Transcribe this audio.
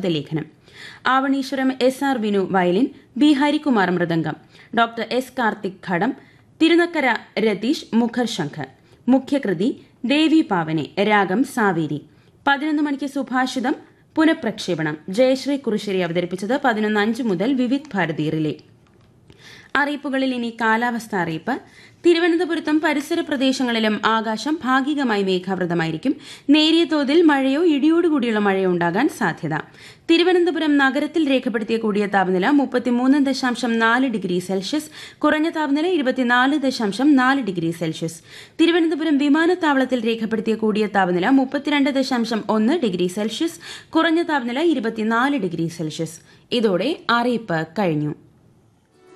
ശബ്ദലേഖനം. Avaneeswaram SR Vinu violin, B Harikumar mridangam, doctor S Karthik ഘടം, തിരുനക്കര രതീഷ് മുഖർശംഖ്. മുഖ്യകൃതി ദേവി പാവനെ, രാഗം സാവേരി. 11 മണിക്ക് സുഭാഷിതം പുനഃപ്രക്ഷേപണം. ജയശ്രീ കുറുശ്ശേരി അവതരിപ്പിച്ചത്. 11:05 മുതൽ വിവിധ് ഭാരതി റിലേ. അറിയിപ്പുകളിൽ ഇനി കാലാവസ്ഥ അറിയിപ്പ്. തിരുവനന്തപുരത്തും പരിസര പ്രദേശങ്ങളിലും ആകാശം ഭാഗികമായി മേഘാവൃതമായിരിക്കും. നേരിയ തോതിൽ മഴയോ ഇടിയോടുകൂടിയുള്ള മഴയോ ഉണ്ടാകാൻ സാധ്യത. തിരുവനന്തപുരം നഗരത്തിൽ രേഖപ്പെടുത്തിയ കൂടിയ താപനില 33.4 ഡിഗ്രി സെൽഷ്യസ്, കുറഞ്ഞ താപനില 24.4 ഡിഗ്രി സെൽഷ്യസ്. തിരുവനന്തപുരം വിമാനത്താവളത്തിൽ രേഖപ്പെടുത്തിയ കൂടിയ താപനില 32.1 ഡിഗ്രി സെൽഷ്യസ്, കുറഞ്ഞ താപനില 24 ഡിഗ്രി സെൽഷ്യസ്. ഇതോടെ അറിയിപ്പ് കഴിഞ്ഞു.